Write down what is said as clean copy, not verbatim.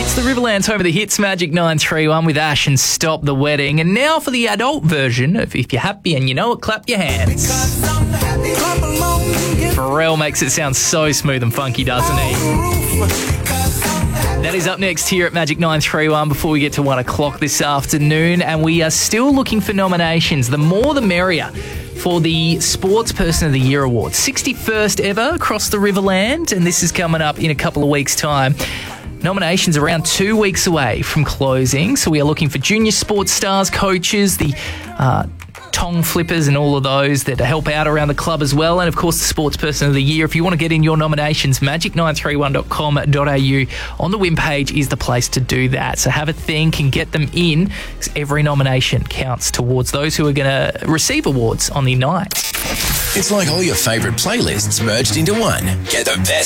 The Riverlands home of the hits, Magic 931 with Ash and Stop the Wedding. And now for the adult version of If You're Happy and You Know It, Clap Your Hands. Pharrell makes it sound so smooth and funky, doesn't he? That is up next here at Magic 931 before we get to 1 o'clock this afternoon. And we are still looking for nominations. The more the merrier for the Sports Person of the Year Award. 61st ever across the Riverland. And this is coming up in a couple of weeks' time. Nominations around 2 weeks away from closing. So we are looking for junior sports stars, coaches, the tong flippers and all of those that help out around the club as well. And, of course, the Sports Person of the Year. If you want to get in your nominations, magic931.com.au. On the win page is the place to do that. So have a think and get them in, because every nomination counts towards those who are going to receive awards on the night. It's like all your favourite playlists merged into one. Get the best